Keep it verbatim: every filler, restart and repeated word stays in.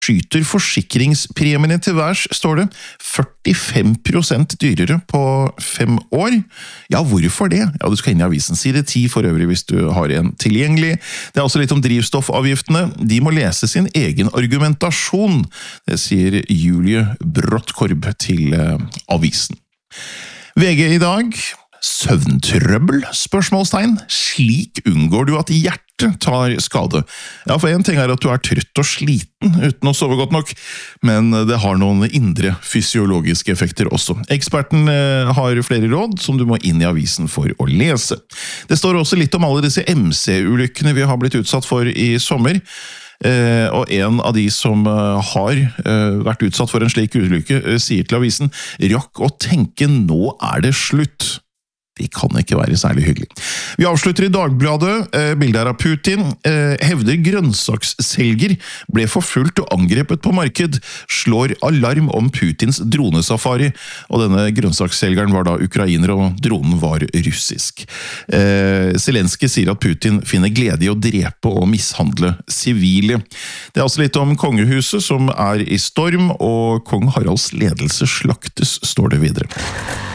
skyter forsikringspremiene til værs, står det, førtifem prosent dyrere på fem år. Ja, hvorfor det? Ja, du skal inn i avisen side ti for øvrig hvis du har en tilgjengelig. Det er også litt om drivstoffavgiftene. De må lese sin egen argumentasjon, det sier Julie Bråttkorb til uh, avisen. V G i dag, søvntrøbbel, spørsmålstegn. Slik unngår du at hjertet tar skade. Ja, for en ting er at du er trøtt og sliten uten å sove godt nok, men det har noen indre fysiologiske effekter også. Eksperten eh, har flere råd som du må inn i avisen for å lese. Det står også litt om alle disse M C-ulykkene vi har blitt utsatt for i sommer. Eh, og en av de som uh, har uh, vært utsatt for en slik ulykke uh, sier til avisen: «Rakk å tenke, nå er det slutt». Det kan ikke være særlig hyggelig. Vi avslutter i Dagbladet. Eh, bilder av Putin. Eh, hevder grønnsaksselger ble forfulgt og angrepet på marked. Slår alarm om Putins dronesafari. Og denne grønnsaksselgeren var da ukrainer, og dronen var russisk. Eh, Zelensky sier at Putin finner glede i å drepe og mishandle sivile. Det er også litt om kongehuset som er i storm, og kong Haralds ledelse slaktes, står det videre.